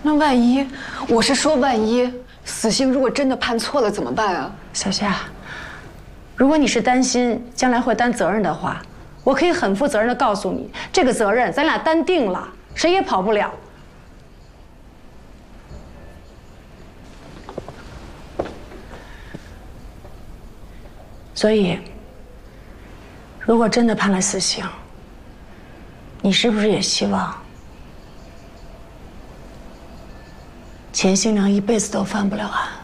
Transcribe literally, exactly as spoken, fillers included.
那万一，我是说万一，死刑如果真的判错了怎么办啊？ 小夏，如果你是担心将来会担责任的话，我可以很负责任的告诉你，这个责任咱俩担定了，谁也跑不了。所以，如果真的判了死刑，你是不是也希望钱新良一辈子都翻不了案？